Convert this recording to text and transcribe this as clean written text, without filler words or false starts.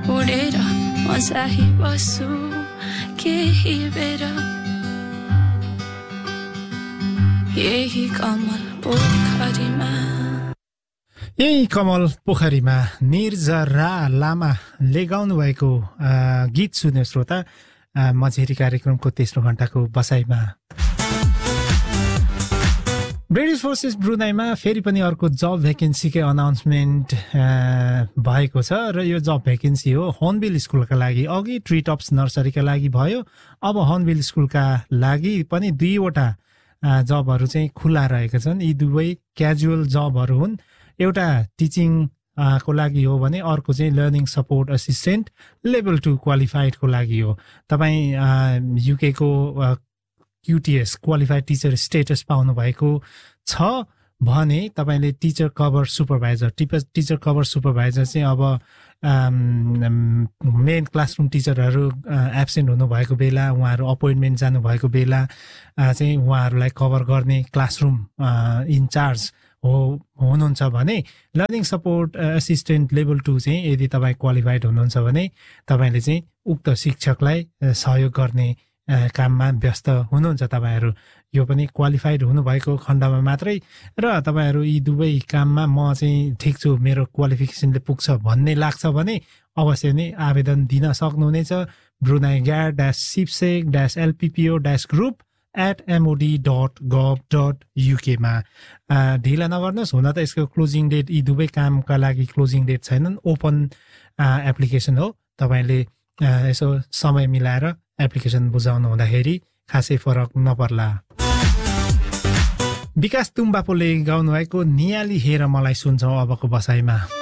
उडेर म चाहिँ बस्छु केही बेर यही कमल पोखरीमा निर्जरा लामाले गाउनु भएको गीत सुन्यो श्रोता मझेरी कार्यक्रमको तेस्रो घण्टाको बसाइमा। ब्रिटिस फोर्सेस ब्रुनाईमा फेरि पनि अर्को जब भ्याकेन्सीकै अनाउन्समेन्ट भएको छ र यो जब भ्याकेन्सी हो हर्नबिल स्कुलका लागि। अघि ट्री टप्स नर्सरीका लागि भयो, अब हर्नबिल स्कुलका लागि पनि दुईवटा जबहरू चाहिँ खुला रहेका छन्। यी दुवै क्याजुअल जबहरू हुन्। एउटा टिचिङ को लागि हो भने अर्को चाहिँ लर्निङ सपोर्ट असिस्टेन्ट लेभल 2 क्वालिफाइडको लागि हो। तपाईँ युके को QTS क्वालिफाइड टिचर स्टेटस पाउनु भएको छ भने तपाईँले टिचर कभर सुपरभाइजर चाहिँ अब मेन क्लासरुम टिचरहरू एब्सेन्ट हुनुभएको बेला, उहाँहरू अपोइन्टमेन्ट जानुभएको बेला चाहिँ उहाँहरूलाई कभर गर्ने क्लासरुम इन्चार्ज हुनुहुन्छ भने लर्निङ सपोर्ट असिस्टेन्ट लेभल 2 चाहिँ यदि तपाईँ क्वालिफाइड हुनुहुन्छ भने तपाईँले चाहिँ उक्त शिक्षकलाई सहयोग गर्ने काममा व्यस्त हुनुहुन्छ तपाईँहरू। यो पनि क्वालिफाइड हुनुभएको खण्डमा मात्रै र तपाईँहरू यी दुवै काममा म चाहिँ ठिक छु, मेरो क्वालिफिकेसनले पुग्छ भन्ने लाग्छ भने अवश्य नै आवेदन दिन सक्नुहुनेछ। brunei-cipsec-lppo-group@mod.gov.uk मा। ढिला नगर्नुहोस्, हुन त यसको क्लोजिङ डेट यी दुवै कामका लागि क्लोजिङ डेट छैनन्, ओपन एप्लिकेसन हो। तपाईँले यसो समय मिलाएर एप्लिकेसन बुझाउनु हुँदाखेरि खासै फरक नपर्ला। विकास तुम्बापोले गाउनु भएको नियाली हेर मलाई सुन्छौ अबको बसाइमा।